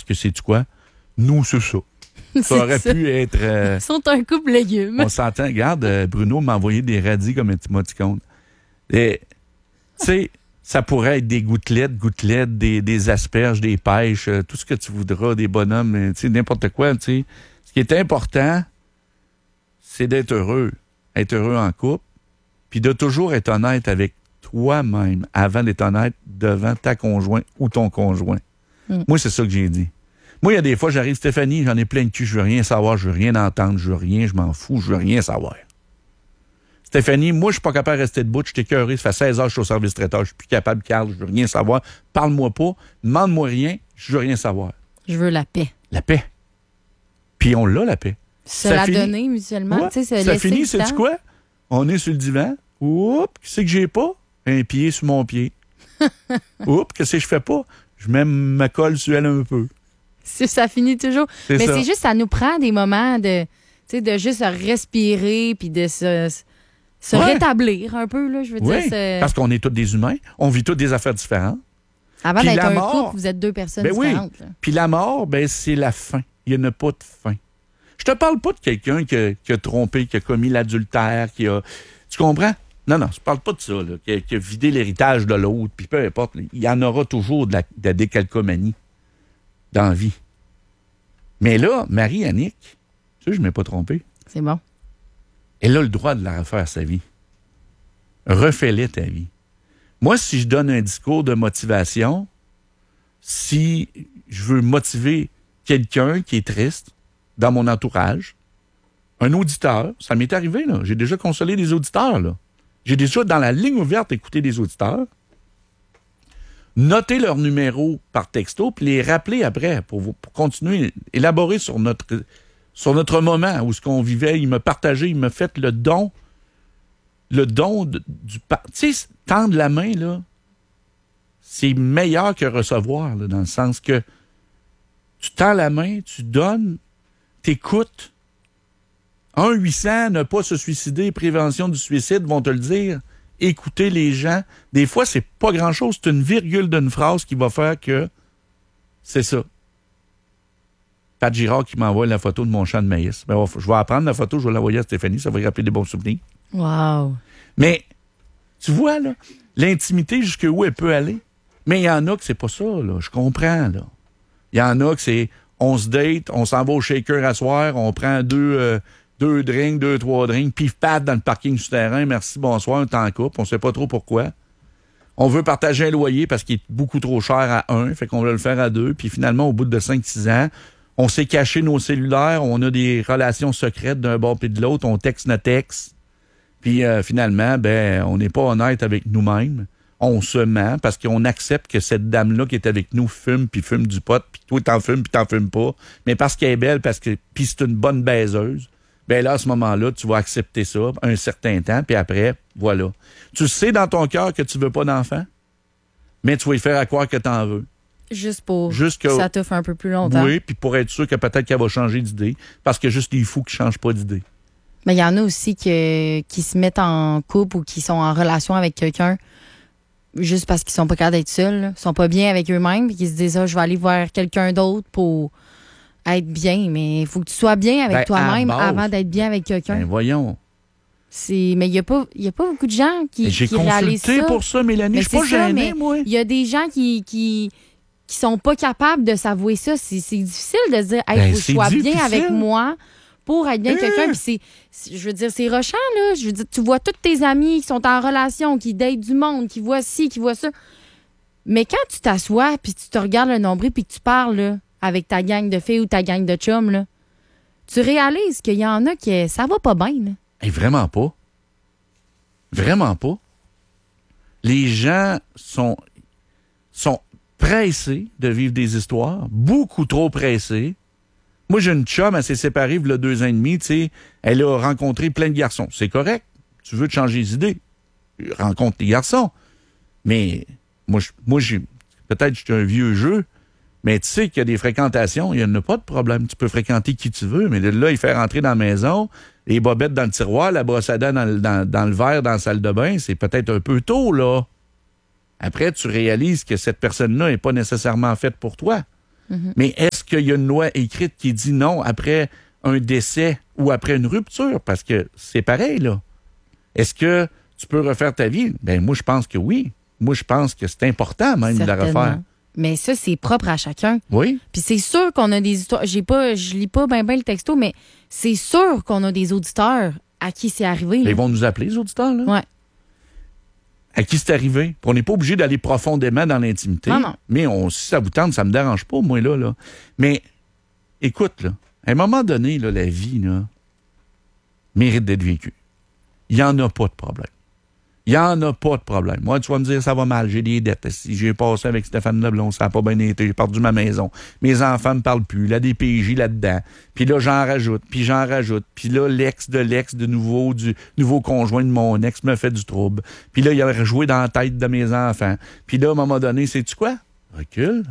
que c'est quoi? Nous, c'est ça. Ça aurait pu être... Ils sont un couple légumes. On s'entend. Regarde, Bruno m'a envoyé des radis comme un émoticône. Tu sais, ça pourrait être des gouttelettes, des asperges, des pêches, tout ce que tu voudras, des bonhommes, tu sais, n'importe quoi. Tu sais. Ce qui est important, c'est d'être heureux. Être heureux en couple, puis de toujours être honnête avec toi-même avant d'être honnête devant ta conjointe ou ton conjoint. Moi, c'est ça que j'ai dit. Moi, il y a des fois, j'arrive, Stéphanie, j'en ai plein de cul, je veux rien savoir, je veux rien entendre, je veux rien, je m'en fous, je veux rien savoir. Stéphanie, moi, je suis pas capable de rester debout, je suis écœuré, ça fait 16 heures que je suis au service traiteur, je suis plus capable, Carl, je veux rien savoir. Parle-moi pas, demande-moi rien, je veux rien savoir. Je veux la paix. La paix. Puis on l'a, la paix. Se la donner mutuellement. Ouais, ça finit, sais-tu quoi? On est sur le divan. Oups, qu'est-ce que j'ai pas? Un pied sur mon pied. Oups, qu'est-ce que je fais pas? Je mets ma colle sur elle un peu. Ça finit toujours. Mais c'est juste, ça nous prend des moments de juste respirer puis de se rétablir un peu, là, je veux dire. Parce qu'on est tous des humains. On vit toutes des affaires différentes. Avant d'être un couple, vous êtes deux personnes différentes. Oui. Puis la mort, c'est la fin. Il n'y en a pas de fin. Je te parle pas de quelqu'un qui a trompé, qui a commis l'adultère, qui a... Tu comprends? Non, je parle pas de ça, là, qui a vidé l'héritage de l'autre, puis peu importe. Là, il y en aura toujours de la décalcomanie dans la vie. Mais là, Marie-Annick, tu sais, je ne m'ai pas trompé. C'est bon. Elle a le droit de la refaire, sa vie. Refais-le ta vie. Moi, si je donne un discours de motivation, si je veux motiver quelqu'un qui est triste dans mon entourage, un auditeur, ça m'est arrivé, là. J'ai déjà consolé des auditeurs, là. J'ai déjà, dans la ligne ouverte, écouté des auditeurs, noter leur numéro par texto, puis les rappeler après pour continuer, élaborer sur notre moment où ce qu'on vivait. Il m'a partagé, il m'a fait le don du... Tu sais, tendre la main, là, c'est meilleur que recevoir, là, dans le sens que tu tends la main, tu donnes, t'écoutes. 1-800, ne pas se suicider, prévention du suicide, vont te le dire. Écouter les gens. Des fois, c'est pas grand-chose. C'est une virgule d'une phrase qui va faire que c'est ça. Pat Girard qui m'envoie la photo de mon champ de maïs. Ben, je vais apprendre la photo, je vais l'envoyer à Stéphanie, ça va lui rappeler des bons souvenirs. Wow. Mais, tu vois, là, l'intimité, jusqu'où elle peut aller. Mais il y en a que c'est pas ça, là. Je comprends, là. Il y en a que c'est, on se date, on s'en va au shaker à soir, on prend deux drinks, 3 drinks, pif-paf dans le parking souterrain, merci, bonsoir, on t'en coupe, on sait pas trop pourquoi. On veut partager un loyer parce qu'il est beaucoup trop cher à 1, fait qu'on veut le faire à 2, puis finalement, au bout de 5-6 ans, on s'est caché nos cellulaires, on a des relations secrètes d'un bord puis de l'autre, on texte notre ex, puis finalement, on n'est pas honnête avec nous-mêmes. On se ment parce qu'on accepte que cette dame-là qui est avec nous fume du pot, puis toi, t'en fumes pas, mais parce qu'elle est belle, puis c'est une bonne baiseuse. Ben là, à ce moment-là, tu vas accepter ça un certain temps, puis après, voilà. Tu sais dans ton cœur que tu veux pas d'enfant, mais tu vas y faire à croire que t'en veux. Juste pour que ça te fait un peu plus longtemps. Oui, puis pour être sûr que peut-être qu'elle va changer d'idée, parce que juste des fous qui changent pas d'idée. Mais il y en a aussi qui se mettent en couple ou qui sont en relation avec quelqu'un juste parce qu'ils sont pas capables d'être seuls, là. Ils sont pas bien avec eux-mêmes, puis qu'ils se disent je vais aller voir quelqu'un d'autre pour être bien, mais il faut que tu sois bien avec toi-même avant d'être bien avec quelqu'un. Ben voyons. Mais il y a pas beaucoup de gens qui réalisent ça. J'ai consulté pour ça, Mélanie. Je suis pas gênée, moi. Il y a des gens qui sont pas capables de s'avouer ça. C'est difficile de se dire faut que je sois bien avec moi pour être bien avec quelqu'un. Puis je veux dire, c'est rochant, là. Je veux dire, tu vois tous tes amis qui sont en relation, qui datent du monde, qui voient ci, qui voient ça. Mais quand tu t'assois puis tu te regardes le nombril puis que tu parles, là, avec ta gang de filles ou ta gang de chums, là, tu réalises qu'il y en a qui ça va pas bien. Là. Vraiment pas. Vraiment pas. Les gens sont pressés de vivre des histoires, beaucoup trop pressés. Moi, j'ai une chum, elle s'est séparée il y a 2 ans et demi, tu sais, elle a rencontré plein de garçons. C'est correct. Tu veux te changer les idées. Rencontre des garçons. Mais moi peut-être que je suis un vieux jeu, mais tu sais qu'il y a des fréquentations, il n'y en a pas de problème. Tu peux fréquenter qui tu veux, mais de là, il fait rentrer dans la maison, les bobettes dans le tiroir, la brosse à dents dans le verre, dans la salle de bain, c'est peut-être un peu tôt, là. Après, tu réalises que cette personne-là n'est pas nécessairement faite pour toi. Mm-hmm. Mais est-ce qu'il y a une loi écrite qui dit non après un décès ou après une rupture? Parce que c'est pareil, là. Est-ce que tu peux refaire ta vie? Ben moi, je pense que oui. Moi, je pense que c'est important même de la refaire. Mais ça, c'est propre à chacun. Oui. Puis c'est sûr qu'on a des histoires. Je lis pas bien le texto, mais c'est sûr qu'on a des auditeurs à qui c'est arrivé. Ils vont nous appeler, les auditeurs, là? Oui. À qui c'est arrivé? Puis on n'est pas obligé d'aller profondément dans l'intimité. Non. Mais si ça vous tente, ça me dérange pas, moi, là. Mais écoute, là, à un moment donné, là, la vie, là, mérite d'être vécue. Il n'y en a pas de problème. Il n'y en a pas de problème. Moi, tu vas me dire, ça va mal, j'ai des dettes. Si j'ai passé avec Stéphane Leblond, ça n'a pas bien été, j'ai perdu ma maison. Mes enfants ne me parlent plus, la DPJ là-dedans. Puis là, j'en rajoute. Puis là, l'ex de nouveau, du nouveau conjoint de mon ex me fait du trouble. Puis là, il a joué dans la tête de mes enfants. Puis là, à un moment donné, sais-tu quoi? Recule.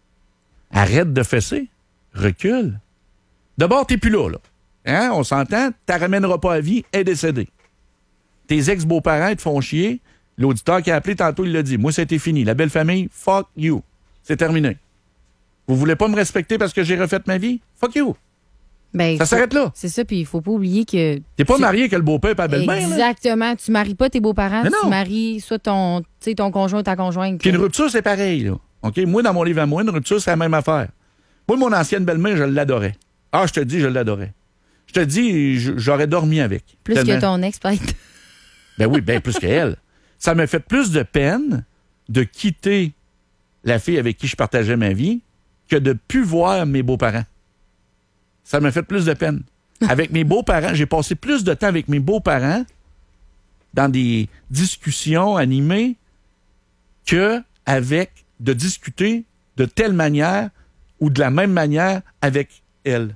Arrête de fesser. Recule. D'abord, t'es plus là. Hein? On s'entend? Tu la ramèneras pas à vie, elle est décédée. Tes ex-beaux-parents ils te font chier. L'auditeur qui a appelé tantôt, il l'a dit. Moi, c'était fini. La belle famille, fuck you. C'est terminé. Vous voulez pas me respecter parce que j'ai refait ma vie? Fuck you. Ben, ça s'arrête là. C'est ça, puis il faut pas oublier que... T'es pas marié que le beau-père et la belle-mère. Exactement. Là. Tu maries pas tes beaux-parents, tu maries soit ton conjoint ou ta conjointe. Puis une rupture, c'est pareil. Là. OK? Moi, dans mon livre à moi, une rupture, c'est la même affaire. Moi, mon ancienne belle-mère, je l'adorais. Ah, je te dis, je l'adorais. Je te dis, j'aurais dormi avec. Plus que ton ex, peut-être. Ben oui, bien plus qu'elle. Ça m'a fait plus de peine de quitter la fille avec qui je partageais ma vie que de plus voir mes beaux-parents. Ça m'a fait plus de peine. Avec mes beaux-parents, j'ai passé plus de temps avec mes beaux-parents dans des discussions animées que de discuter de telle manière ou de la même manière avec elle.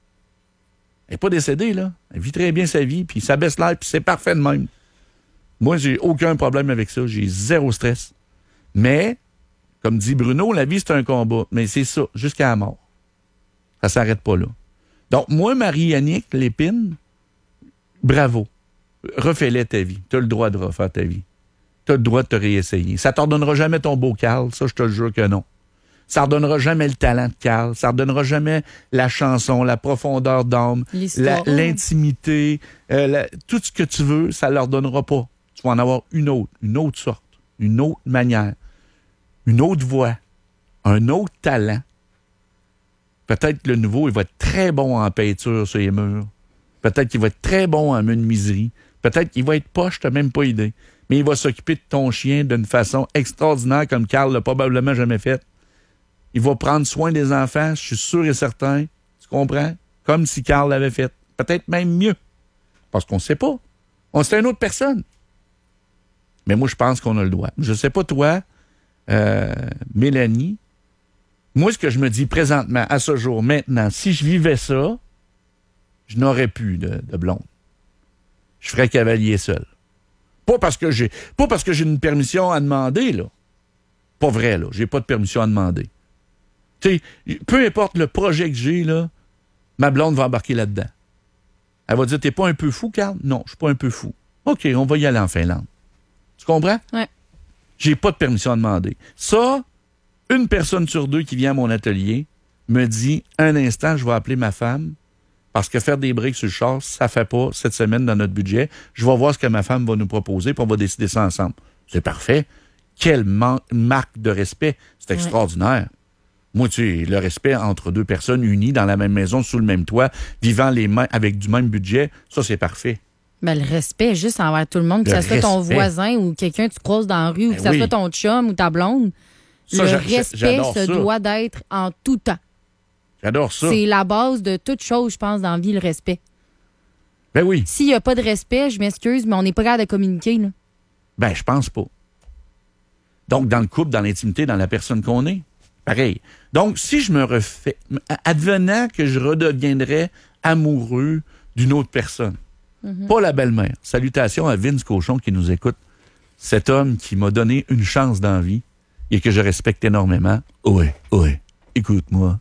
Elle n'est pas décédée, là. Elle vit très bien sa vie, puis ça baisse l'air, puis c'est parfait de même. Moi, j'ai aucun problème avec ça. J'ai zéro stress. Mais, comme dit Bruno, la vie, c'est un combat. Mais c'est ça, jusqu'à la mort. Ça s'arrête pas là. Donc, moi, Marie-Yannick Lépine, bravo. Refais-le ta vie. Tu as le droit de refaire ta vie. Tu as le droit de te réessayer. Ça ne t'ordonnera jamais ton beau Carl. Ça, je te jure que non. Ça ne redonnera jamais le talent de Carl. Ça ne redonnera jamais la chanson, la profondeur d'âme, l'intimité, tout ce que tu veux, ça ne leur donnera pas. Tu vas en avoir une autre sorte, une autre manière, une autre voix, un autre talent. Peut-être que le nouveau, il va être très bon en peinture sur les murs. Peut-être qu'il va être très bon en menuiserie. Peut-être qu'il va être poche, tu n'as même pas idée. Mais il va s'occuper de ton chien d'une façon extraordinaire comme Carl l'a probablement jamais fait. Il va prendre soin des enfants, je suis sûr et certain. Tu comprends? Comme si Carl l'avait fait. Peut-être même mieux. Parce qu'on ne sait pas. C'est une autre personne. Mais moi, je pense qu'on a le droit. Je ne sais pas toi, Mélanie. Moi, ce que je me dis présentement, à ce jour, maintenant, si je vivais ça, je n'aurais plus de blonde. Je ferais cavalier seul. Pas parce que j'ai une permission à demander, là. Pas vrai, là. J'ai pas de permission à demander. Tu sais, peu importe le projet que j'ai, là, ma blonde va embarquer là-dedans. Elle va dire, t'es pas un peu fou, Carl? Non, je suis pas un peu fou. OK, on va y aller en Finlande. Tu comprends? Ouais. J'ai pas de permission à demander. Ça, une personne sur deux qui vient à mon atelier me dit, un instant, je vais appeler ma femme parce que faire des briques sur le char, ça fait pas cette semaine dans notre budget. Je vais voir ce que ma femme va nous proposer puis on va décider ça ensemble. C'est parfait. Quelle marque de respect. C'est extraordinaire. Moi, tu sais, le respect entre deux personnes unies dans la même maison, sous le même toit, vivant les mains avec du même budget, ça, c'est parfait. Ben, le respect, juste envers tout le monde, que ça soit ton voisin ou quelqu'un que tu croises dans la rue, ou que ça soit ton chum ou ta blonde. Ça, le respect se doit d'être en tout temps. J'adore ça. C'est la base de toute chose, je pense, dans la vie, le respect. Ben oui. S'il n'y a pas de respect, je m'excuse, mais on n'est pas capable de communiquer, là. Ben, je pense pas. Donc, dans le couple, dans l'intimité, dans la personne qu'on est, pareil. Donc, si je me refais, advenant que je redeviendrais amoureux d'une autre personne, pas la belle-mère. Salutations à Vince Cochon qui nous écoute. Cet homme qui m'a donné une chance dans la vie et que je respecte énormément. Oui. Écoute-moi.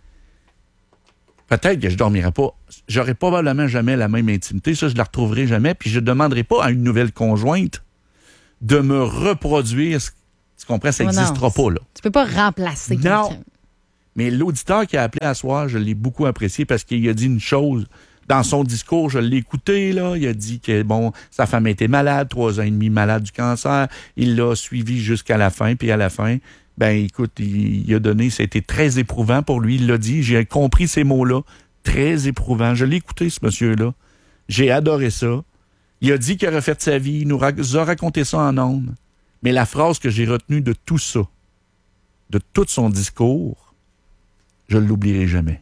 Peut-être que je dormirai pas. J'aurai probablement jamais la même intimité. Ça, je la retrouverai jamais. Puis je ne demanderai pas à une nouvelle conjointe de me reproduire. Tu comprends? Ça n'existera pas, là. Tu peux pas remplacer quelqu'un. Mais l'auditeur qui a appelé à soir, je l'ai beaucoup apprécié parce qu'il a dit une chose. Dans son discours, je l'ai écouté, là. Il a dit que, bon, sa femme était malade, 3 ans et demi malade du cancer. Il l'a suivi jusqu'à la fin, puis à la fin, ben, écoute, il a donné, c'était très éprouvant pour lui. Il l'a dit, j'ai compris ces mots-là. Très éprouvant. Je l'ai écouté, ce monsieur-là. J'ai adoré ça. Il a dit qu'il a refait sa vie. Il nous a raconté ça en ondes. Mais la phrase que j'ai retenue de tout ça, de tout son discours, je ne l'oublierai jamais.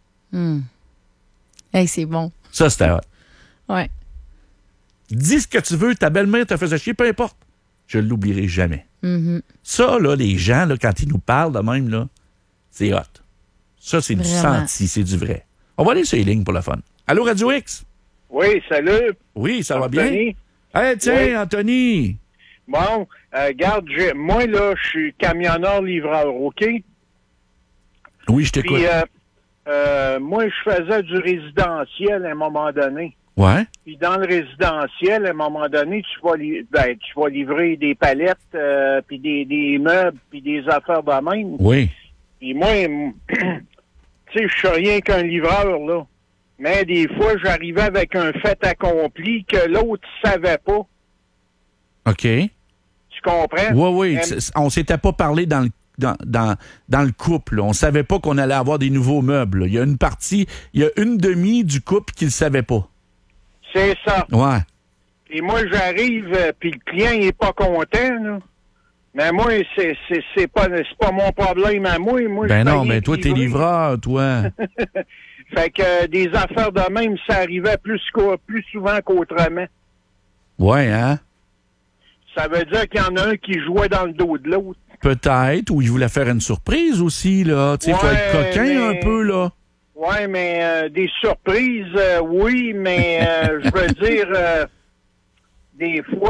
Hey, c'est bon. Ça, c'était hot. Ouais. Dis ce que tu veux, ta belle-mère te faisait chier, peu importe. Je ne l'oublierai jamais. Mm-hmm. Ça, là, les gens, là, quand ils nous parlent de même, là, c'est hot. Ça, c'est du senti, c'est du vrai. On va aller sur les lignes pour le fun. Allô, Radio X? Oui, salut. Oui, ça Anthony. va bien? Hey, tiens, oui. Anthony. Bon, regarde, moi, là, je suis camionneur-livreur, OK? Oui, je t'écoute. Puis, moi, je faisais du résidentiel à un moment donné. Ouais. Puis, dans le résidentiel, à un moment donné, tu vas livrer des palettes, puis des meubles, puis des affaires de même. Oui. Puis moi, tu sais, je suis rien qu'un livreur, là. Mais des fois, j'arrivais avec un fait accompli que l'autre savait pas. OK. Tu comprends? Oui. On s'était pas parlé dans le couple. Là. On savait pas qu'on allait avoir des nouveaux meubles. Là. Il y a une partie, il y a une demi du couple qui le savait pas. C'est ça. Ouais. Et moi, j'arrive, puis le client, il est pas content, là. Mais moi, c'est pas mon problème à moi. Ben non, mais toi, t'es livreur, toi. Fait que des affaires de même, ça arrivait plus souvent qu'autrement. Ouais, hein? Ça veut dire qu'il y en a un qui jouait dans le dos de l'autre. Peut-être, ou il voulait faire une surprise aussi, là. Tu sais, faut être coquin un peu, là. Ouais, mais des surprises, oui, mais je veux dire, des fois,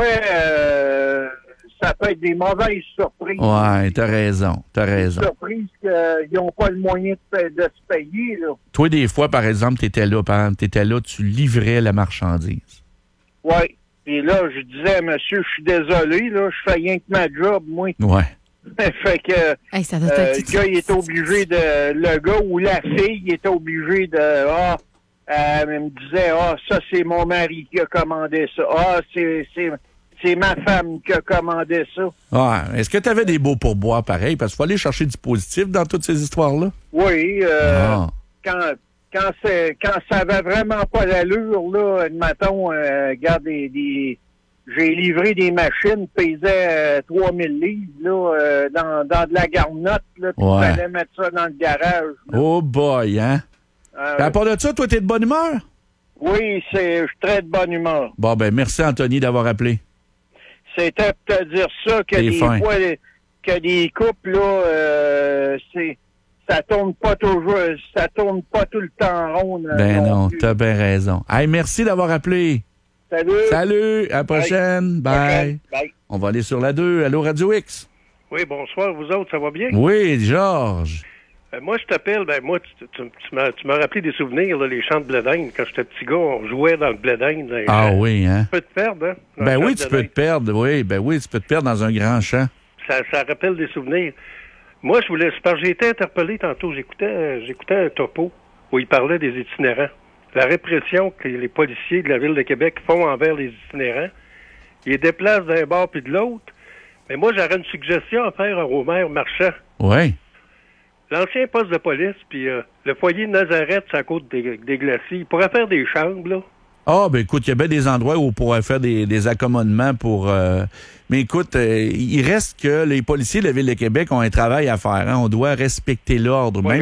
ça peut être des mauvaises surprises. Ouais, t'as raison. Des surprises qu'ils n'ont pas le moyen de se payer, là. Toi, des fois, par exemple, t'étais là, tu livrais la marchandise. Oui. Puis là, je disais, monsieur, je suis désolé, là, je fais rien que ma job, moi. Ouais. Ça Fait que doit être le gars, il est obligé le gars ou la fille, il est obligé elle me disait, ça, c'est mon mari qui a commandé ça. C'est ma femme qui a commandé ça. Ouais. Est-ce que tu avais des beaux pourboires pareils? Parce qu'il faut aller chercher du positif dans toutes ces histoires-là. Oui. Quand ça avait vraiment pas l'allure, là, admettons, regarde, j'ai livré des machines qui pesaient 3000 livres, là, dans de la garnotte, là, puis il fallait mettre ça dans le garage. Là. Oh boy, hein? À part de ça, toi, t'es de bonne humeur? Oui, je suis très de bonne humeur. Bon, ben, merci, Anthony, d'avoir appelé. C'était pour te dire ça, que des fois, que des couples, là, ça tourne pas toujours, ça tourne pas tout le temps rond. Ben non, t'as bien raison. Hey, merci d'avoir appelé. Salut, à la prochaine. Bye. Bye. On va aller sur la 2. Allô, Radio X? Oui, bonsoir, vous autres, ça va bien? Oui, Georges. Moi, je t'appelle, moi, tu m'as rappelé des souvenirs, là, les champs de blé d'Inde. Quand j'étais petit gars, on jouait dans le blé d'Inde. Oui, hein? Tu peux te perdre, hein? Ben oui, tu peux te perdre, oui. Ben oui, tu peux te perdre dans un grand champ. Ça rappelle des souvenirs. Moi, j'ai été interpellé tantôt, j'écoutais un topo où il parlait des itinérants. La répression que les policiers de la Ville de Québec font envers les itinérants. Ils les déplacent d'un bord puis de l'autre. Mais moi, j'aurais une suggestion à faire au maire Marchand. Oui. L'ancien poste de police, puis le foyer de Nazareth, c'est à côte des glaciers. Il pourrait faire des chambres, là. Ben écoute, il y a bien des endroits où on pourrait faire des accommodements pour... Mais écoute, il reste que les policiers de la Ville de Québec ont un travail à faire. Hein? On doit respecter l'ordre. Ouais,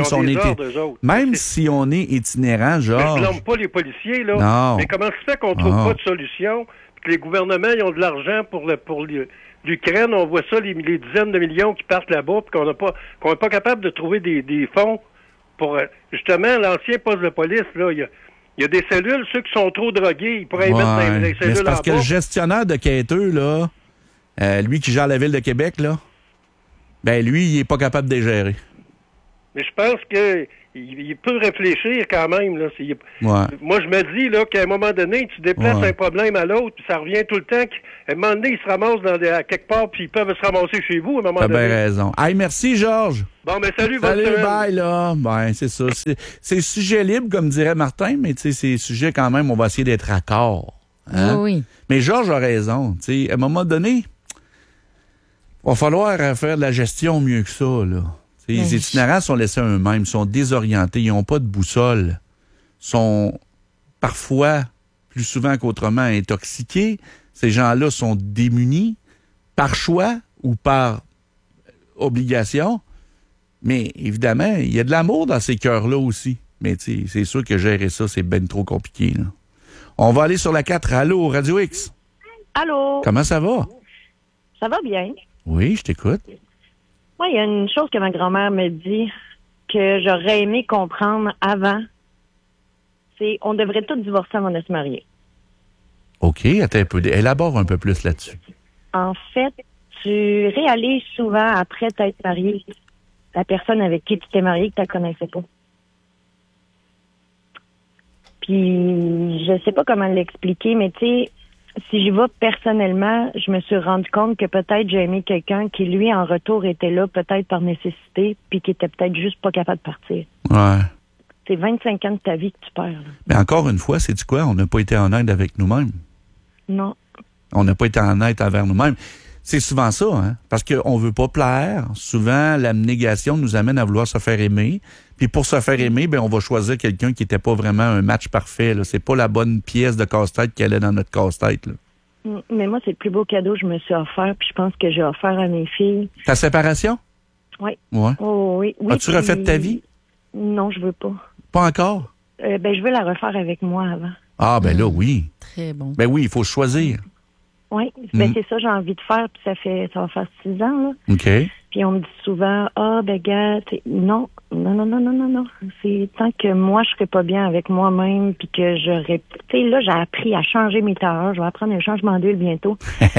même si on est itinérant, genre... Je ne blâme pas les policiers, là. Non. Mais comment se fait qu'on trouve pas de solution, puis que les gouvernements ils ont de l'argent pour l'Ukraine, on voit ça, les dizaines de millions qui partent là-bas, puis qu'on n'est pas capable de trouver des fonds pour... justement, l'ancien poste de police, là, il y a des cellules, ceux qui sont trop drogués, ils pourraient y mettre dans les cellules en bas. C'est parce que le gestionnaire de quêteux, là, lui qui gère la Ville de Québec, là, ben lui, il est pas capable de les gérer. Mais je pense qu'il il peut réfléchir quand même. Là. Ouais. Moi, je me dis là, qu'à un moment donné, tu déplaces un problème à l'autre, puis ça revient tout le temps. À un moment donné, ils se ramassent à quelque part, puis ils peuvent se ramasser chez vous à un moment donné. T'as bien raison. Hey, merci, Georges. Bon, ben salut, bye, là. Ben, c'est ça. C'est sujet libre, comme dirait Martin, mais tu sais, c'est sujet quand même, on va essayer d'être raccord. Hein? Oui. Mais Georges a raison. Tu sais, à un moment donné, il va falloir faire de la gestion mieux que ça, là. Les itinérants sont laissés à eux-mêmes, sont désorientés, ils n'ont pas de boussole, sont parfois, plus souvent qu'autrement, intoxiqués. Ces gens-là sont démunis, par choix ou par obligation. Mais évidemment, il y a de l'amour dans ces cœurs-là aussi. Mais c'est sûr que gérer ça, c'est ben trop compliqué. Là. On va aller sur la 4. Allô, Radio X. Allô. Comment ça va? Ça va bien. Oui, je t'écoute. Moi, il y a une chose que ma grand-mère me dit que j'aurais aimé comprendre avant. C'est on devrait tous divorcer avant de se marier. OK, attends un peu. Élabore un peu plus là-dessus. En fait, tu réalises souvent, après t'être marié, la personne avec qui tu t'es marié que tu ne connaissais pas. Puis, je sais pas comment l'expliquer, mais tu sais, si j'y vais personnellement, je me suis rendu compte que peut-être j'ai aimé quelqu'un qui, lui, en retour, était là peut-être par nécessité, puis qui était peut-être juste pas capable de partir. Ouais. C'est 25 ans de ta vie que tu perds. Là. Mais encore une fois, c'est-tu quoi? On n'a pas été honnête avec nous-mêmes. Non. On n'a pas été honnête envers nous-mêmes. C'est souvent ça, hein? Parce qu'on veut pas plaire. Souvent, l'abnégation nous amène à vouloir se faire aimer. Puis pour se faire aimer, ben on va choisir quelqu'un qui n'était pas vraiment un match parfait. Là. C'est pas la bonne pièce de casse-tête qui allait dans notre casse-tête. Là. Mais moi, c'est le plus beau cadeau que je me suis offert, puis je pense que j'ai offert à mes filles. Ta séparation? Oui. Ouais. Oh, oui. As-tu refait ta vie? Non, je veux pas. Pas encore? Je veux la refaire avec moi avant. Ah, ben là, oui. Très bon. Ben oui, il faut choisir. Oui, ben c'est ça j'ai envie de faire, puis ça va faire 6 ans, là. OK. Puis on me dit souvent, gars, non. C'est tant que moi, je serais pas bien avec moi-même, puis que j'aurais... Tu sais, là, j'ai appris à changer mes tailleurs. Je vais apprendre un changement d'huile bientôt.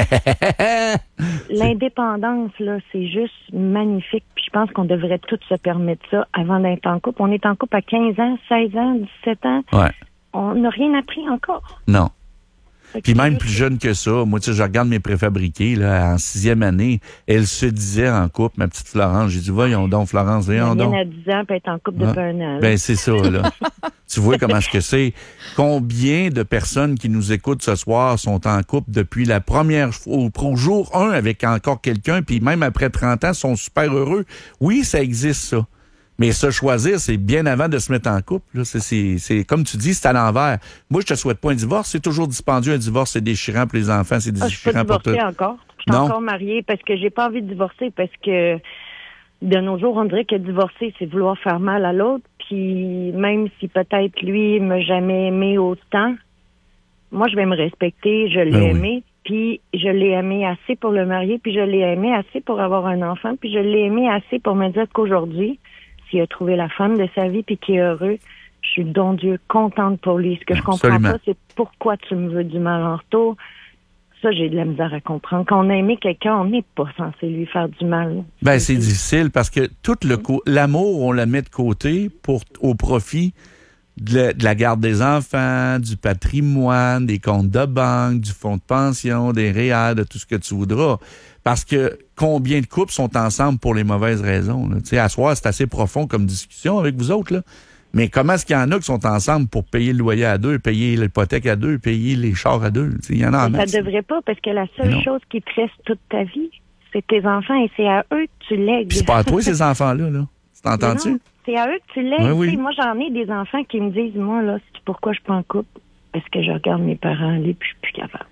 L'indépendance, là, c'est juste magnifique. Puis je pense qu'on devrait tous se permettre ça avant d'être en couple. On est en couple à 15 ans, 16 ans, 17 ans. Ouais. On n'a rien appris encore. Non. Puis même plus jeune que ça, moi, tu sais, je regarde mes préfabriqués, là, en 6e année, elle se disait en couple, ma petite Florence. J'ai dit, voyons donc, Florence, voyons donc. Elle a 10 ans, puis être en couple depuis 1 an. Ben, c'est ça, là. Tu vois comment est-ce que c'est. Combien de personnes qui nous écoutent ce soir sont en couple depuis la première fois, au jour 1 avec encore quelqu'un, puis même après 30 ans, sont super heureux. Oui, ça existe, ça. Mais se choisir, c'est bien avant de se mettre en couple. Là. C'est comme tu dis, c'est à l'envers. Moi, je te souhaite pas un divorce. C'est toujours dispendieux. Un divorce, c'est déchirant pour les enfants. C'est déchirant pour tout. Je suis pas divorcée encore. Je suis encore mariée parce que j'ai pas envie de divorcer parce que de nos jours, on dirait que divorcer, c'est vouloir faire mal à l'autre. Puis même si peut-être lui m'a jamais aimé autant, moi, je vais me respecter. Je l'ai aimé. Puis je l'ai aimé assez pour le marier. Puis je l'ai aimé assez pour avoir un enfant. Puis je l'ai aimé assez pour me dire qu'aujourd'hui, s'il a trouvé la femme de sa vie puis qu'il est heureux, je suis donc Dieu contente pour lui. Ce que je comprends pas, c'est pourquoi tu me veux du mal en retour. Ça, j'ai de la misère à comprendre. Quand on a aimé quelqu'un, on n'est pas censé lui faire du mal. Ben, c'est difficile parce que tout l'amour, on le met de côté au profit de la garde des enfants, du patrimoine, des comptes de banque, du fonds de pension, des REER, de tout ce que tu voudras. Parce que combien de couples sont ensemble pour les mauvaises raisons? Tu sais, à soir, c'est assez profond comme discussion avec vous autres, là. Mais comment est-ce qu'il y en a qui sont ensemble pour payer le loyer à 2, payer l'hypothèque à 2, payer les chars à 2? Il y en a en masse. Ça devrait pas, parce que la seule chose qui te reste toute ta vie, c'est tes enfants et c'est à eux que tu lègues. Puis c'est pas à toi, ces enfants-là, là. Tu t'entends-tu? C'est à eux que tu lègues. Oui. Moi, j'en ai des enfants qui me disent, moi, là, pourquoi je suis pas en couple? Parce que je regarde mes parents aller puis je suis plus capable.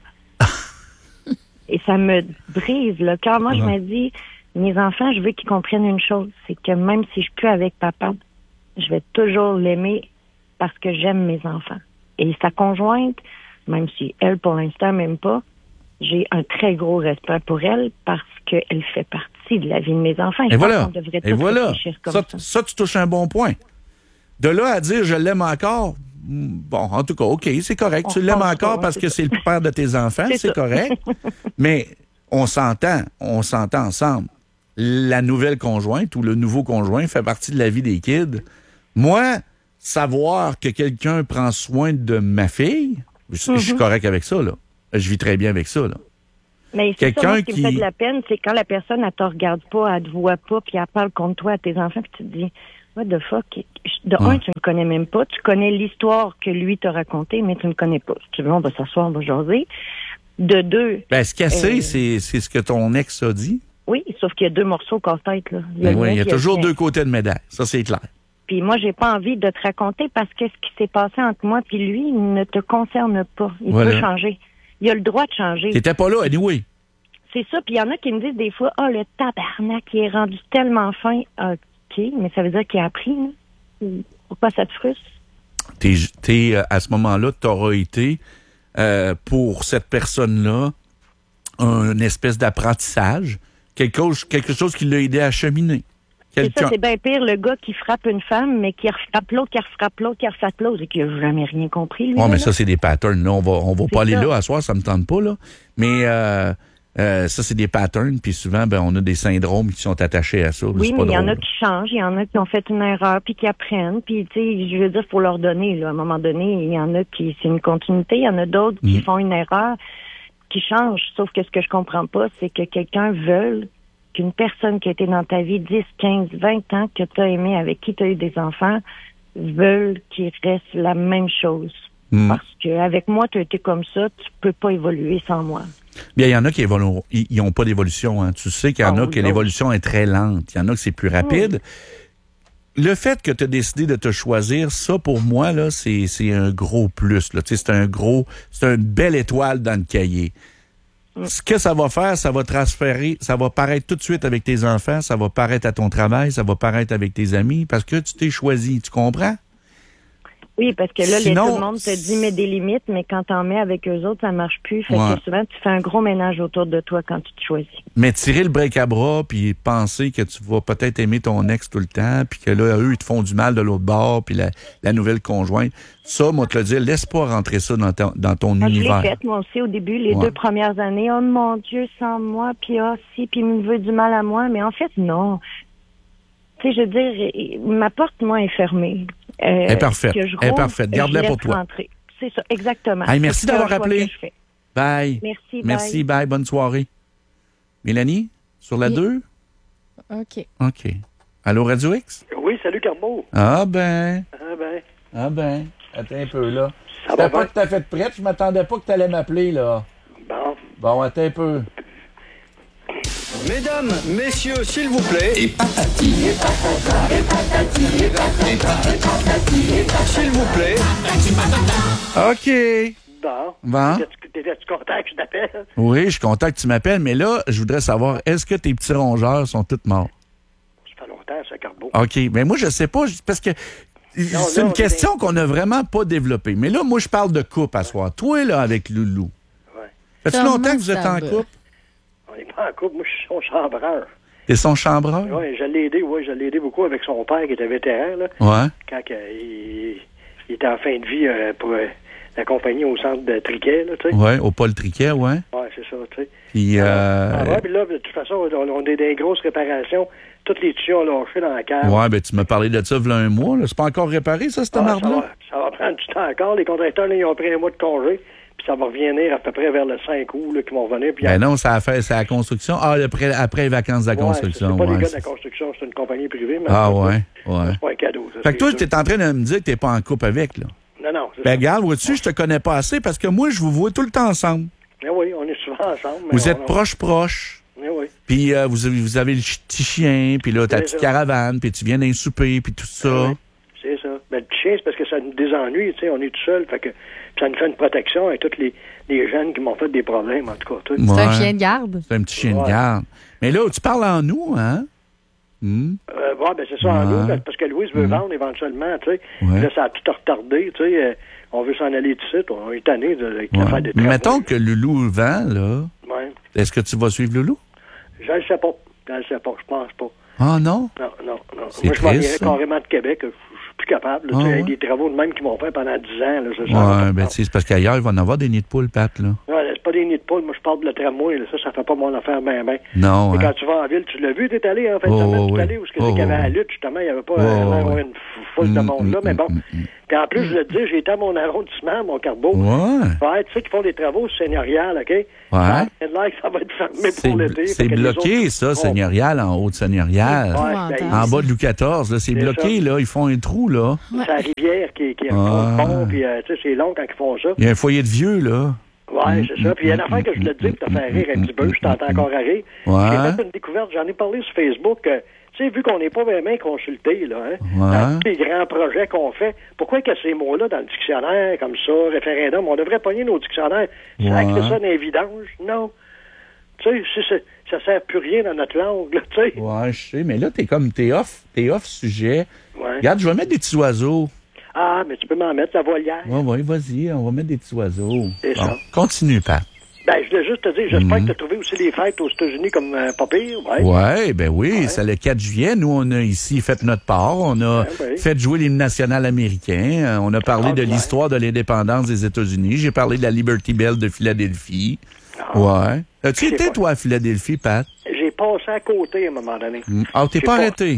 Et ça me brise le cœur. Moi, je me dis, mes enfants, je veux qu'ils comprennent une chose, c'est que même si je suis plus avec papa, je vais toujours l'aimer parce que j'aime mes enfants. Et sa conjointe, même si elle, pour l'instant, m'aime pas, j'ai un très gros respect pour elle parce qu'elle fait partie de la vie de mes enfants. Et voilà. Comme ça, tu touches un bon point. De là à dire je l'aime encore, bon, en tout cas, OK, c'est correct. Tu l'aimes encore parce que c'est le père de tes enfants, c'est correct. Mais on s'entend ensemble. La nouvelle conjointe ou le nouveau conjoint fait partie de la vie des kids. Moi, savoir que quelqu'un prend soin de ma fille, je suis correct avec ça, là. Je vis très bien avec ça, là. Mais c'est ça, moi, ce qui me fait de la peine, c'est quand la personne, elle te regarde pas, elle te voit pas, puis elle parle contre toi à tes enfants, puis tu te dis, what the fuck? Un, tu me connais même pas, tu connais l'histoire que lui t'a racontée, mais tu me connais pas. Si tu veux, on va s'asseoir, on va jaser. De deux... Ben, ce qu'elle sait, c'est ce que ton ex a dit. Oui, sauf qu'il y a deux morceaux casse-tête, là. Il y a toujours deux côtés de médaille. Ça, c'est clair. Puis moi, j'ai pas envie de te raconter parce que ce qui s'est passé entre moi puis lui ne te concerne pas. Il peut changer. Il a le droit de changer. T'étais pas là, anyway. C'est ça. Puis il y en a qui me disent des fois, le tabarnak, il est rendu tellement fin. OK, mais ça veut dire qu'il a appris, là. Pourquoi ça te frustre? À ce moment-là, t'auras été, pour cette personne-là, une espèce d'apprentissage, quelque chose qui l'a aidé à cheminer. C'est ça, c'est bien pire, le gars qui frappe une femme, mais qui refrappe l'autre, qui refrappe l'autre, qui refrappe l'autre, et qui n'a jamais rien compris, lui. Mais ça, c'est des patterns. Là, on va pas aller là à soir, ça me tente pas, là. Mais ça, c'est des patterns, puis souvent, on a des syndromes qui sont attachés à ça. Oui, mais il y en a qui changent, il y en a qui ont fait une erreur, puis qui apprennent, puis, tu sais, je veux dire, faut leur donner, là. À un moment donné, il y en a qui, c'est une continuité, il y en a d'autres qui font une erreur, qui changent. Sauf que ce que je comprends pas, c'est que quelqu'un veuille qu'une personne qui a été dans ta vie 10, 15, 20 ans, que tu as aimé, avec qui tu as eu des enfants, veulent qu'il reste la même chose. Parce qu'avec moi, tu as été comme ça, tu peux pas évoluer sans moi. Bien, il y en a qui ils n'ont pas d'évolution. Hein. Tu sais qu'il y en a que l'évolution est très lente. Il y en a que c'est plus rapide. Le fait que tu as décidé de te choisir, ça, pour moi, là, c'est un gros plus. Là. Tu sais, c'est une belle étoile dans le cahier. Ce que ça va faire, ça va transférer, ça va paraître tout de suite avec tes enfants, ça va paraître à ton travail, ça va paraître avec tes amis, parce que tu t'es choisi, tu comprends? Oui, parce que là, tout le monde te dit mets des limites, mais quand t'en mets avec eux autres, ça marche plus. Fait que souvent, tu fais un gros ménage autour de toi quand tu te choisis. Mais tirer le break à bras, puis penser que tu vas peut-être aimer ton ex tout le temps, puis que là, eux, ils te font du mal de l'autre bord, puis la nouvelle conjointe, ça, moi, te le dire, laisse pas rentrer ça dans ton univers. Je l'ai fait, moi aussi, au début, les 2 premières années. Oh mon Dieu, sans moi, puis si, puis il me veut du mal à moi. Mais en fait, non. Tu sais, je veux dire, ma porte, moi, est fermée. Elle est parfaite. Garde-la pour toi. Rentrer. C'est ça, exactement. Hey, merci d'avoir appelé. Bye. Merci, bye. Bonne soirée. Mélanie, sur la 2? OK. Allô, Radio X? Oui, salut, Carbo. Ah ben. Attends un peu, là. J'étais pas tout à fait prête. Je m'attendais pas que tu allais m'appeler, là. Bon, attends un peu. Mesdames, messieurs, s'il vous plaît. Et patati. S'il vous plaît. OK. Bon. T'es-tu content que je t'appelle? Oui, je suis content que tu m'appelles, mais là, je voudrais savoir, est-ce que tes petits rongeurs sont tous morts? Ça fait longtemps, ça, Carbo. OK, mais moi, je sais pas, parce que c'est une question qu'on n'a vraiment pas développée. Mais là, moi, je parle de couple à soir. Toi, là, avec Loulou. Ouais. Fait-tu longtemps que vous êtes en couple? On n'est pas en couple. Moi, je suis son chambreur. T'es son chambreur? Oui, je l'ai aidé beaucoup avec son père qui était vétéran, là. Ouais. Quand il était en fin de vie pour l'accompagner au centre de Triquet, là, tu sais. Oui, au Paul Triquet, ouais. Oui, c'est ça, tu sais. Puis, puis là, de toute façon, on a des grosses réparations. Toutes les tuyaux ont lâché dans la cave. Ouais, ben tu m'as parlé de ça il y a un mois, là. C'est pas encore réparé, ça, cette marde-là? Ça va prendre du temps encore. Les contracteurs, là, ils ont pris un mois de congé. Puis ça va revenir à peu près vers le 5 août, là, qu'ils vont revenir. Puis non, c'est la construction. Ah, après les vacances de la construction. C'est pas les gars de la construction, c'est une compagnie privée. Mais c'est pas un cadeau. Ça, fait que toi, tu es en train de me dire que t'es pas en couple avec, là. Non. Regarde, vois-tu, je te connais pas assez parce que moi, je vous vois tout le temps ensemble. Oui, on est souvent ensemble. Vous êtes proches. Oui. Puis vous avez le petit chien, puis là, ta petite caravane, puis tu viens d'un souper, puis tout ça. Oui, c'est ça. Mais le petit chien, c'est parce que ça nous désennuie, tu sais, on est tout seul, fait que ça nous fait une protection à tous les jeunes qui m'ont fait des problèmes, en tout cas. C'est un chien de garde. C'est un petit chien de garde. Mais là, tu parles en nous, hein? C'est ça, en nous, parce que Louise veut vendre éventuellement, tu sais. Là, ça a tout retardé, tu sais. On veut s'en aller tout de suite. On est tanné de faire des travaux. Mais mettons que Loulou vend, là. Ouais. Est-ce que tu vas suivre Loulou? Je ne sais pas. Je pense pas. Ah non? Non. Moi, je m'en irais carrément de Québec. Je suis plus capable. Là, il y a des travaux de même qui m'ont fait pendant 10 ans. Là, c'est parce qu'ailleurs, il va en avoir des nids de poules, Pat, là. Ouais, c'est pas des nids de poules. Moi, je parle de le tramway. Là. Ça fait pas mon affaire ben. Non. Et quand tu vas en ville, tu l'as vu, t'es allé en fait de semaine, tu es allé où il y avait la lutte, justement, il n'y avait pas une foule de monde là, mais bon. Puis en plus, je le dis, j'ai été à mon arrondissement, mon Carbeau. Ouais. Tu sais qu'ils font des travaux seigneuriales, OK? Ouais. Ça va être fermé pour l'été. C'est bloqué, ça, seigneurial, en haut de seigneurial. En bas de Louis XIV, là, c'est bloqué, là. Ils font un trou, là. C'est la rivière qui est un pont, puis tu sais, c'est long quand ils font ça. Il y a un foyer de vieux, là. Oui, c'est ça. Puis il y a une affaire que je te dis pour te faire rire un petit peu. Je t'entends encore rire. J'ai fait une découverte. J'en ai parlé sur Facebook. Tu sais, vu qu'on n'est pas vraiment consulté, là, dans tous les grands projets qu'on fait, pourquoi qu'il y a ces mots-là dans le dictionnaire, comme ça, référendum? On devrait pogner nos dictionnaires. Sacrer ça dans les vidanges? Non. Tu sais, ça sert plus rien dans notre langue, là, tu sais. Ouais, je sais. Mais là, t'es off sujet. Ouais. Regarde, je vais mettre des petits oiseaux. Ah, mais tu peux m'en mettre la volière. Oui, vas-y, on va mettre des petits oiseaux. C'est ça. Continue, Pat. Ben, je voulais juste te dire, j'espère que tu as trouvé aussi les fêtes aux États-Unis comme pas pire. Oui, c'est le 4 juillet. Nous, on a ici fait notre part. On a fait jouer l'hymne national américain. On a parlé de l'histoire de l'indépendance des États-Unis. J'ai parlé de la Liberty Bell de Philadelphie. Ouais. As-tu été, toi, à Philadelphie, Pat? J'ai passé à côté à un moment donné. Ah, t'es pas arrêté?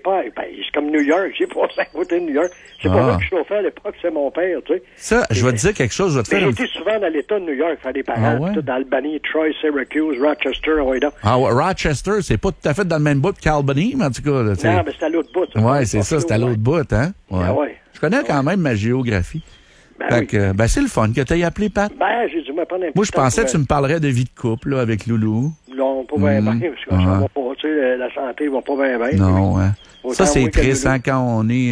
C'est comme New York. J'ai passé à côté de New York. C'est pas moi que je chauffais à l'époque, c'est mon père, tu sais. Ça, je vais te dire quelque chose. J'ai été souvent dans l'État de New York, faire des parades, dans Albany, Troy, Syracuse, Rochester, Rochester, c'est pas tout à fait dans le même bout qu'Albany, mais en tout cas. Non, mais c'est à l'autre bout. Oui, c'est ça, c'est à l'autre bout, hein? Ouais. Je connais quand même ma géographie. C'est le fun que tu aies appelé, Pat. J'ai dû me prendre un peu. Moi, je pensais que tu me parlerais de vie de couple, là, avec Loulou. Non, pas bien, parce que ça va pas, tu sais, la santé va pas bien. Non, hein. Ça, c'est triste, hein, quand on est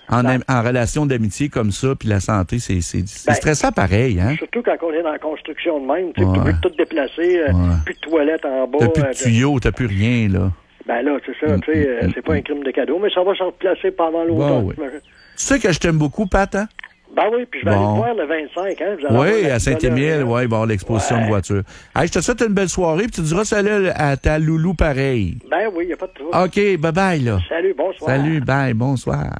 en relation d'amitié comme ça, puis la santé, c'est stressant pareil, hein. Surtout quand on est dans la construction de même, tu sais, tu veux tout déplacer, plus de toilettes en bas. T'as plus de tuyaux, t'as plus rien, là. Ben là, c'est ça, tu sais, c'est pas un crime de cadeau, mais ça va se replacer pendant l'automne. Tu sais que je t'aime beaucoup, Pat, hein? Ben oui, puis je vais aller te voir le 25, hein. Oui, à Saint-Émile, il va y avoir l'exposition de voitures. Hey, je te souhaite une belle soirée, puis tu diras salut à ta loulou pareil. Ben oui, il n'y a pas de trouble. OK, bye-bye, là. Salut, bonsoir. Salut, bye, bonsoir.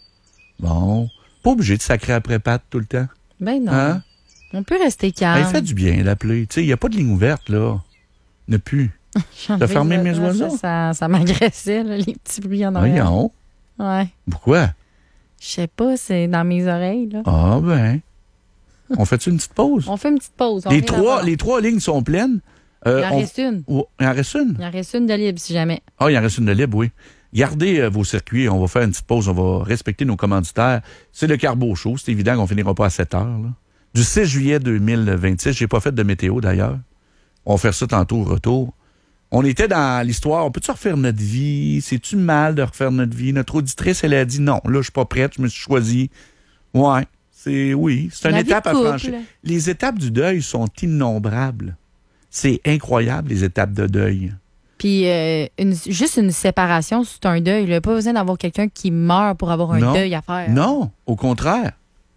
Bon, pas obligé de sacrer après Pat tout le temps. Ben non. Hein? On peut rester calme. Ça fait du bien d'appeler. Tu sais, il n'y a pas de ligne ouverte, là. Ne plus. T'as fermé mes oiseaux? Ça m'agressait, là, les petits bruits en arrière. Voyons. Ouais. Pourquoi? Je sais pas, c'est dans mes oreilles, là. Ah, ben. On fait-tu une petite pause? On fait une petite pause. Les trois lignes sont pleines. Il en reste une. Il en reste une? Il en reste une de libre, si jamais. Ah, il en reste une de libre, oui. Gardez vos circuits. On va faire une petite pause. On va respecter nos commanditaires. C'est le Carbo Show. C'est évident qu'on finira pas à 7 heures, là. Du 6 juillet 2026. J'ai pas fait de météo, d'ailleurs. On va faire ça tantôt au retour. On était dans l'histoire, on peut-tu refaire notre vie? C'est-tu mal de refaire notre vie? Notre auditrice, elle a dit non, là, je suis pas prête, je me suis choisi. Ouais, c'est une étape à franchir. Les étapes du deuil sont innombrables. C'est incroyable, les étapes de deuil. Puis, juste une séparation, c'est un deuil. Il n'y a pas besoin d'avoir quelqu'un qui meurt pour avoir un deuil à faire. Non, au contraire.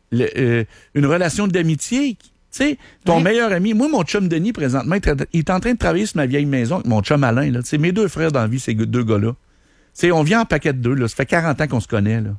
Une relation d'amitié... Tu sais, ton meilleur ami, moi, mon chum Denis, présentement, il est en train de travailler sur ma vieille maison avec mon chum Alain. Là. Mes deux frères dans la vie, ces deux gars-là. T'sais, on vient en paquet de deux. Là. Ça fait 40 ans qu'on se connaît. Là.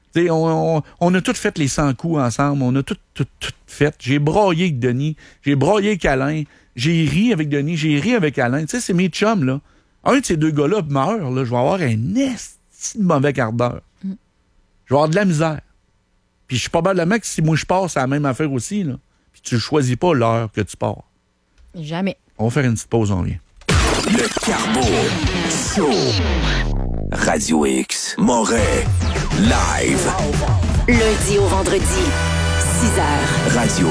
On a tout fait les 100 coups ensemble. On a tout fait. J'ai broyé avec Denis. J'ai broyé avec Alain. J'ai ri avec Denis. J'ai ri avec Alain. Tu sais, c'est mes chums. Là. Un de ces deux gars-là meurt. Là, je vais avoir un esti de mauvais quart d'heure. Je vais avoir de la misère. Puis je suis probablement que si moi je pars, c'est la même affaire aussi. Là. Tu ne choisis pas l'heure que tu pars. Jamais. On va faire une petite pause, on revient. Le Carbo Show. Radio X. Moret. Live. Lundi au vendredi. 6h. Radio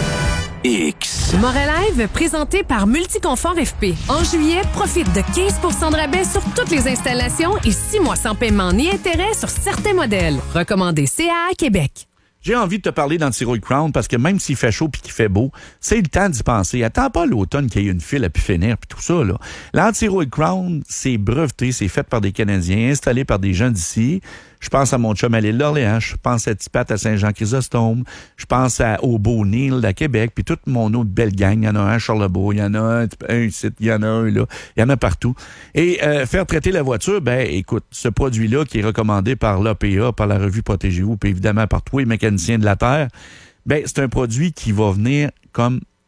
X. Moret Live, présenté par Multiconfort FP. En juillet, profite de 15 % de rabais sur toutes les installations et 6 mois sans paiement ni intérêt sur certains modèles. Recommandé CAA Québec. J'ai envie de te parler d'Antirouille Crown parce que même s'il fait chaud puis qu'il fait beau, c'est le temps d'y penser. Attends pas l'automne qu'il y ait une file à pu finir puis tout ça, là. L'Antirouille Crown, c'est breveté, c'est fait par des Canadiens, installé par des gens d'ici. Je pense à mon chum à l'île d'Orléans, je pense à Tipat à Saint-Jean-Chrysostome, je pense au Beau-Nil à Québec, puis toute mon autre belle gang. Il y en a un à Charlebourg, il y en a un ici, il y en a un là, il y en a partout. Et faire traiter la voiture, ben écoute, ce produit-là qui est recommandé par l'APA, par la revue Protégez-vous, puis évidemment par tous les mécaniciens de la Terre, ben c'est un produit qui va venir comme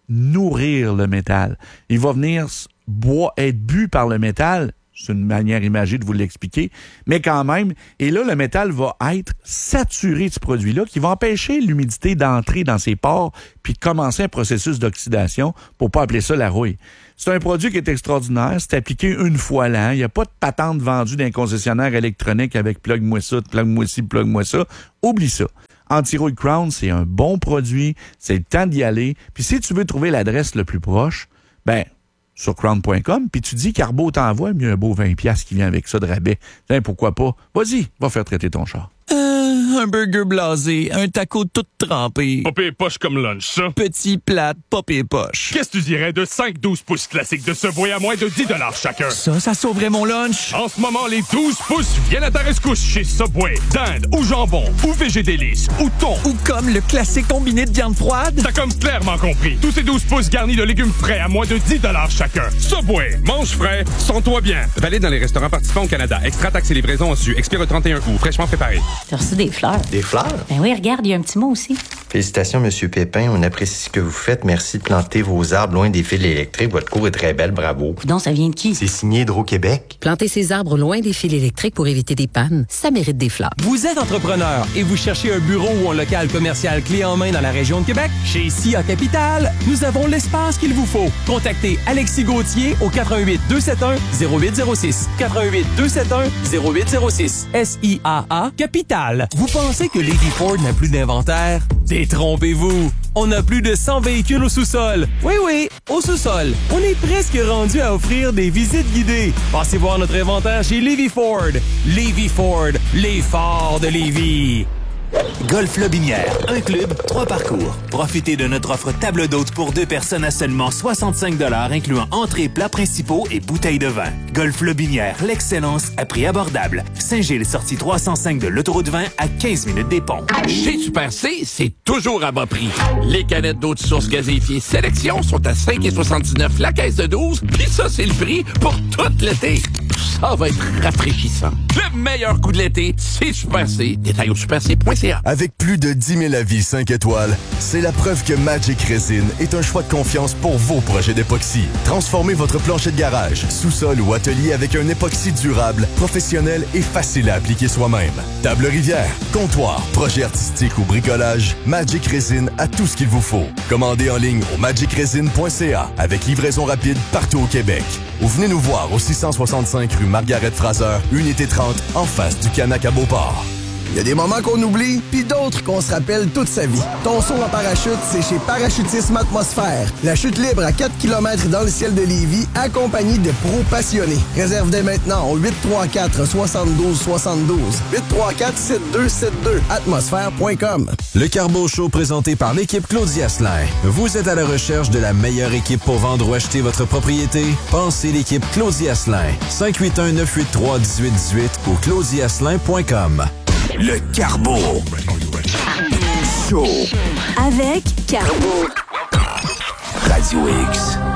nourrir le métal. Il va venir être bu par le métal. C'est une manière imagée de vous l'expliquer, mais quand même. Et là, le métal va être saturé de ce produit-là qui va empêcher l'humidité d'entrer dans ses pores puis de commencer un processus d'oxydation, pour pas appeler ça la rouille. C'est un produit qui est extraordinaire. C'est appliqué une fois l'an. Il n'y a pas de patente vendue d'un concessionnaire électronique avec plug-moi ça, plug-moi ci, plug-moi ça. Oublie ça. Anti-rouille Crown, c'est un bon produit. C'est le temps d'y aller. Puis si tu veux trouver l'adresse le plus proche, sur crown.com, puis tu dis Carbo t'envoie, mieux un beau 20$ qui vient avec ça de rabais. Tiens, pourquoi pas? Vas-y, va faire traiter ton char. Un burger blasé, un taco tout trempé. Pas pire poche comme lunch, ça. Petit plate, pas pire poche. Qu'est-ce que tu dirais de 5-12 pouces classiques de Subway à moins de 10$ chacun? Ça sauverait mon lunch. En ce moment, les 12 pouces viennent à ta rescousse chez Subway. Dinde ou jambon ou végédélice ou thon. Ou comme le classique combiné de viande froide. T'as comme clairement compris. Tous ces 12 pouces garnis de légumes frais à moins de 10$ chacun. Subway, mange frais, sens-toi bien. Valide dans les restaurants participants au Canada. Extra taxes et livraison en su. Expire le 31 août. Fraîchement préparé. T'as reçu des fleurs. Des fleurs? Ben oui, regarde, il y a un petit mot aussi. Félicitations, M. Pépin. On apprécie ce que vous faites. Merci de planter vos arbres loin des fils électriques. Votre cour est très belle. Bravo. Coudonc, ça vient de qui? C'est signé Hydro-Québec. Planter ses arbres loin des fils électriques pour éviter des pannes, ça mérite des fleurs. Vous êtes entrepreneur et vous cherchez un bureau ou un local commercial clé en main dans la région de Québec? Chez SIA Capital, nous avons l'espace qu'il vous faut. Contactez Alexis Gauthier au 88-271-0806. 88-271-0806. SIAA Capital. Vous pensez que Lady Ford n'a plus d'inventaire? Détrompez-vous! On a plus de 100 véhicules au sous-sol. Oui, au sous-sol. On est presque rendu à offrir des visites guidées. Passez voir notre inventaire chez Levy Ford. Levy Ford, les forts de Lévis. Golf Lobinière, un club, 3 parcours. Profitez de notre offre table d'hôte pour 2 personnes à seulement 65 $, incluant entrées, plats principaux et bouteilles de vin. Golf Lobinière, l'excellence à prix abordable. Saint-Gilles, sortie 305 de l'autoroute 20 à 15 minutes des ponts. Chez Super C, c'est toujours à bas prix. Les canettes d'eau de source gazéifiée Sélection sont à 5,79 la caisse de 12, puis ça, c'est le prix pour tout l'été. Ça va être rafraîchissant. Le meilleur coup de l'été, c'est Super C. Détail au superc.ca. Avec plus de 10 000 avis 5 étoiles, c'est la preuve que Magic Resin est un choix de confiance pour vos projets d'époxy. Transformez votre plancher de garage, sous-sol ou atelier avec un époxy durable, professionnel et facile à appliquer soi-même. Table rivière, comptoir, projet artistique ou bricolage, Magic Resin a tout ce qu'il vous faut. Commandez en ligne au magicresin.ca avec livraison rapide partout au Québec. Ou venez nous voir au 665 rue Margaret-Fraser, unité 30, en face du Canac à Beauport. Il y a des moments qu'on oublie, puis d'autres qu'on se rappelle toute sa vie. Ton saut en parachute, c'est chez Parachutisme Atmosphère. La chute libre à 4 km dans le ciel de Lévis, accompagnée de pros passionnés. Réserve dès maintenant au 834-7272. 834-7272. Atmosphère.com. Le Carbo Show présenté par l'équipe Claudia Asselin. Vous êtes à la recherche de la meilleure équipe pour vendre ou acheter votre propriété? Pensez l'équipe Claudia Asselin. 581-983-1818 ou claudiasselin.com. Le Carbo Show avec Carbo. Radio X.